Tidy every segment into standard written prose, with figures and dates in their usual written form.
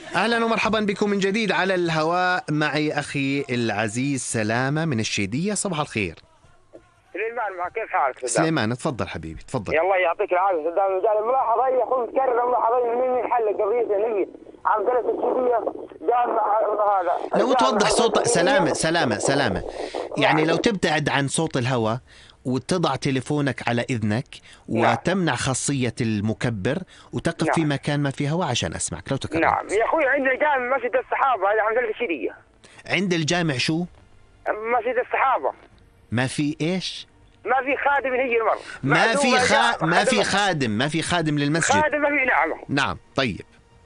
أهلا ومرحبا بكم من جديد على الهواء. معي أخي العزيز سلامة من الشيدية. صباح الخير سليمان، مع كيف حالك صدام؟ سليمان، تفضل حبيبي تفضل. يا الله يعطيك العافيه صدام. قال ملاحظه هي اخوي تكرر ملاحظه من حل قضيه نبي عن ثلاث السعوديه جامع هذا. لو توضح صوت سلامة يعني لو تبتعد عن صوت الهواء وتضع تليفونك على إذنك وتمنع خاصية المكبر وتقف في مكان ما في هواء عشان أسمعك لو تكرر. نعم يا أخوي، عندنا جامع مسجد الصحابة هذا عن ثلاث السعوديه. عند الجامع شو؟ مسجد الصحابة. ما في إيش؟ ما في خادم يجي المرة. ما في خادم للمسجد. خادم ما في. نعم طيب.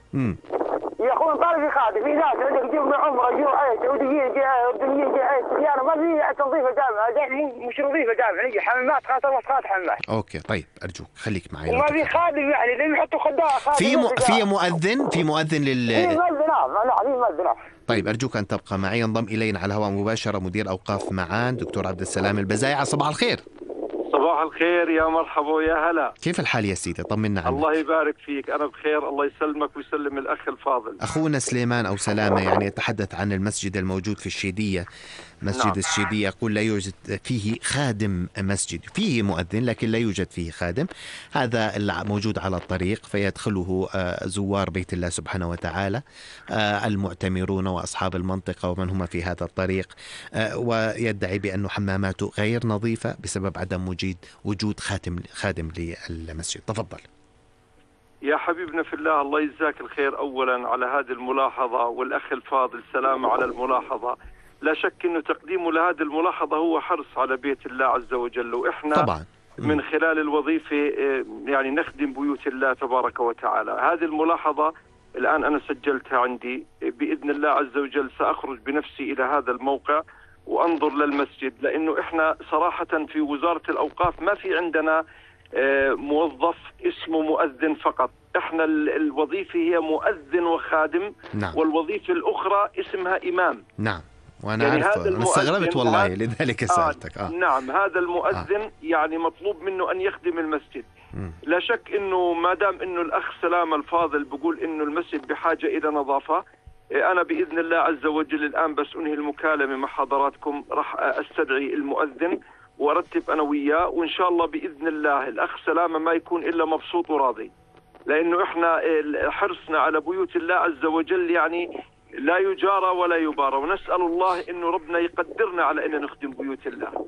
يا اخوي طالب في خادم، في ناس عندك يجيب من عمره يجوا سعوديين اردنيين صبيانه، ما في تنظيف الجامع، مش نظيف الجامع، نجي حمامات خاصه وسخات حمامات. اوكي طيب ارجوك خليك معي. وما في خادم يعني لين يحطوا خدام خادم. في مؤذن لل في مؤذن. نعم في مؤذن. طيب ارجوك ان تبقى معي. ينضم الينا على الهواء مباشره مدير اوقاف معان دكتور عبد السلام البزايعة. صباح الخير. صباح الخير، يا مرحبا ويا هلا. كيف الحال يا سيدي؟ طمنا عنك. الله يبارك فيك، أنا بخير، الله يسلمك ويسلم الأخ الفاضل. أخونا سليمان أو سلامة يعني يتحدث عن المسجد الموجود في الشيدية، مسجد الشيدية. يقول لا يوجد فيه خادم مسجد، فيه مؤذن لكن لا يوجد فيه خادم. هذا موجود على الطريق فيدخله زوار بيت الله سبحانه وتعالى، المعتمرون وأصحاب المنطقة ومن هم في هذا الطريق، ويدعي بأنه حماماته غير نظيفة بسبب عدم وجود خادم للمسجد. تفضل يا حبيبنا في الله، الله يجزاك الخير أولا على هذه الملاحظة، والأخ الفاضل سلام على الملاحظة. لا شك أنه تقديمه لهذه الملاحظة هو حرص على بيت الله عز وجل، وإحنا طبعا من خلال الوظيفة يعني نخدم بيوت الله تبارك وتعالى. هذه الملاحظة الآن أنا سجلتها عندي، بإذن الله عز وجل سأخرج بنفسي إلى هذا الموقع وأنظر للمسجد، لأنه إحنا صراحة في وزارة الأوقاف ما في عندنا موظف اسمه مؤذن فقط. احنا الوظيفة هي مؤذن وخادم. نعم. والوظيفة الأخرى اسمها إمام. نعم وأنا يعني عارف، أنا استغربت والله لذلك سألتك. نعم هذا المؤذن يعني مطلوب منه أن يخدم المسجد. لا شك أنه ما دام أنه الأخ سلام الفاضل بيقول أنه المسجد بحاجة إلى نظافة، أنا بإذن الله عز وجل الآن بس أنهي المكالمة مع حضراتكم راح أستدعي المؤذن وارتب انا وياه، وان شاء الله باذن الله الاخ سلامه ما يكون الا مبسوط وراضي، لانه احنا حرصنا على بيوت الله عز وجل يعني لا يجارى ولا يبارى، ونسال الله انه ربنا يقدرنا على ان نخدم بيوت الله.